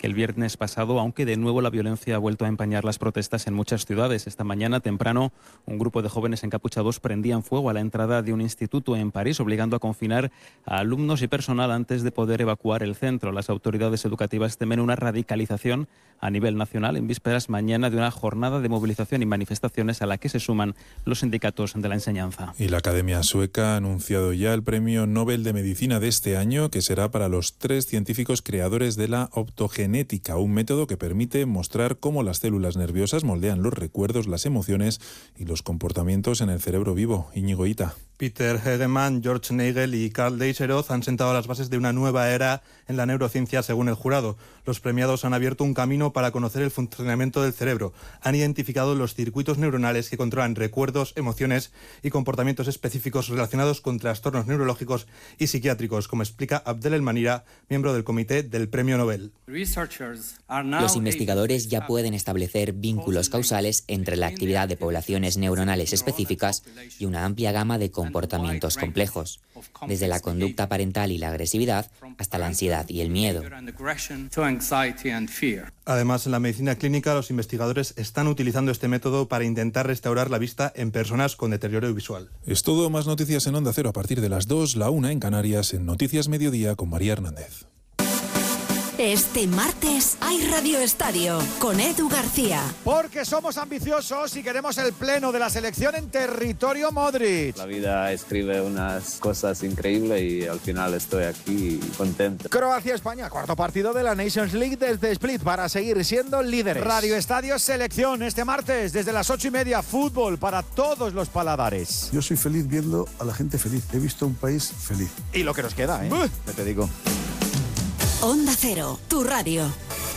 que el viernes pasado, aunque de nuevo la violencia ha vuelto a empañar las protestas en muchas ciudades. Esta mañana temprano, un grupo de jóvenes encapuchados prendían fuego a la entrada de un instituto en París, obligando a confinar a alumnos y personal antes de poder evacuar el centro. Las autoridades educativas temen una radicalización a nivel nacional en vísperas mañana de una jornada de movilización y manifestaciones a la que se suman los sindicatos de la enseñanza. Y la Academia Sueca ha anunciado ya el Premio Nobel de Medicina de este año, que será para los 3 científicos creadores de la optogenética, un método que permite mostrar cómo las células nerviosas moldean los recuerdos, las emociones y los comportamientos en el cerebro vivo. Íñigo Ita. Peter Hegemann, George Nagel y Carl Deisseroth han sentado las bases de una nueva era en la neurociencia, según el jurado. Los premiados han abierto un camino para conocer el funcionamiento del cerebro. Han identificado los circuitos neuronales que controlan recuerdos, emociones y comportamientos específicos relacionados con trastornos neurológicos y psiquiátricos, como explica Abdel El Manira, miembro del comité del Premio Nobel. Los investigadores ya pueden establecer vínculos causales entre la actividad de poblaciones neuronales específicas y una amplia gama de comportamientos complejos, desde la conducta parental y la agresividad hasta la ansiedad y el miedo. Además, en la medicina clínica, los investigadores están utilizando este método para intentar restaurar la vista en personas con deterioro visual. Es todo. Más noticias en Onda Cero a partir de las 2, la 1 en Canarias, en Noticias Mediodía con María Hernández. Este martes hay Radio Estadio con Edu García. Porque somos ambiciosos y queremos el pleno de la selección en territorio Modric. La vida escribe unas cosas increíbles y al final estoy aquí contento. Croacia-España, cuarto partido de la Nations League desde Split para seguir siendo líderes. Radio Estadio Selección este martes desde las 8:30. Fútbol para todos los paladares. Yo soy feliz viendo a la gente feliz. He visto un país feliz. Y lo que nos queda, ¿eh? Te digo. Onda Cero, tu radio.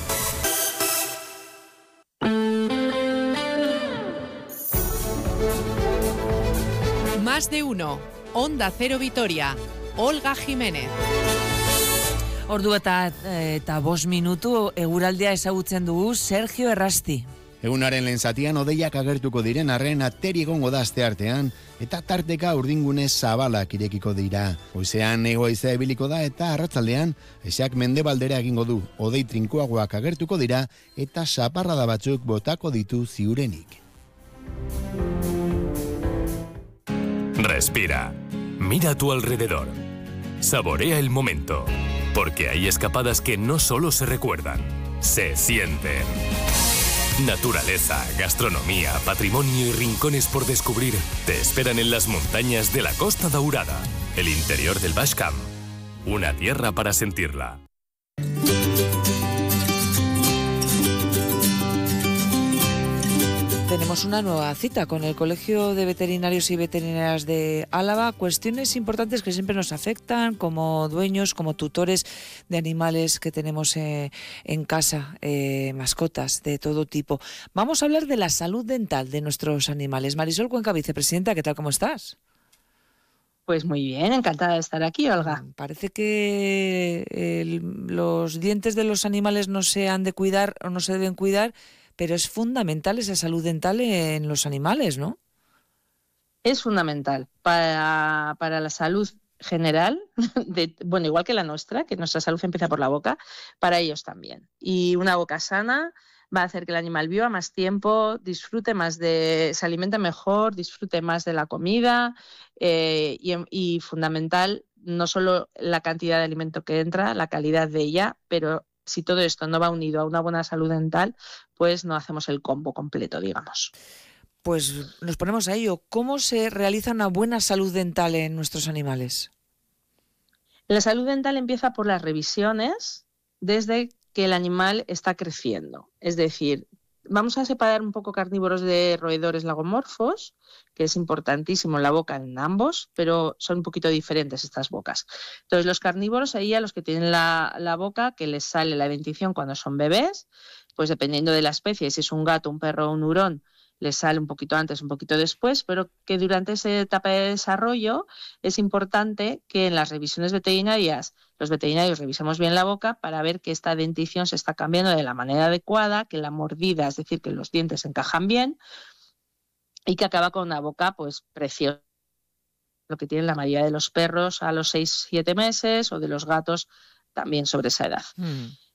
Más de uno. Onda Cero Vitoria. Olga Jiménez. Ordu eta 5 minutu eguraldea ezagutzen dugu Sergio Errasti. Egunaren lehen zatian hodeiak agertuko diren arren ateri egongo da asteartean eta tarteka urdingune zabalak irekiko dira. Goizean hego-haizea ibiliko da eta arratzaldean haizeak mendebaldera egingo du. Hodei trinkoagoak agertuko dira eta zaparrada batzuk botako ditu ziurenik. Respira. Mira a tu alrededor. Saborea el momento. Porque hay escapadas que no solo se recuerdan, se sienten. Naturaleza, gastronomía, patrimonio y rincones por descubrir te esperan en las montañas de la Costa Daurada, el interior del Baix Camp. Una tierra para sentirla. Tenemos una nueva cita con el Colegio de Veterinarios y Veterinarias de Álava. Cuestiones importantes que siempre nos afectan como dueños, como tutores de animales que tenemos en casa, mascotas de todo tipo. Vamos a hablar de la salud dental de nuestros animales. Marisol Cuenca, vicepresidenta, ¿qué tal? ¿Cómo estás? Pues muy bien, encantada de estar aquí, Olga. Parece que los dientes de los animales no se han de cuidar o no se deben cuidar, pero es fundamental esa salud dental en los animales, ¿no? Es fundamental para la salud general, igual que la nuestra, que nuestra salud empieza por la boca, para ellos también. Y una boca sana va a hacer que el animal viva más tiempo, disfrute más se alimente mejor, disfrute más de la comida y fundamental, no solo la cantidad de alimento que entra, la calidad de ella, pero si todo esto no va unido a una buena salud dental, pues no hacemos el combo completo, digamos. Pues nos ponemos a ello. ¿Cómo se realiza una buena salud dental en nuestros animales? La salud dental empieza por las revisiones desde que el animal está creciendo. Es decir, vamos a separar un poco carnívoros de roedores lagomorfos, que es importantísimo en la boca en ambos, pero son un poquito diferentes estas bocas. Entonces, los carnívoros, ahí a los que tienen la boca, que les sale la dentición cuando son bebés, pues dependiendo de la especie, si es un gato, un perro o un hurón, les sale un poquito antes, un poquito después, pero que durante esa etapa de desarrollo es importante que en las revisiones veterinarias los veterinarios revisemos bien la boca para ver que esta dentición se está cambiando de la manera adecuada, que la mordida, es decir, que los dientes encajan bien y que acaba con una boca pues preciosa, lo que tienen la mayoría de los perros a los 6-7 meses o de los gatos también sobre esa edad.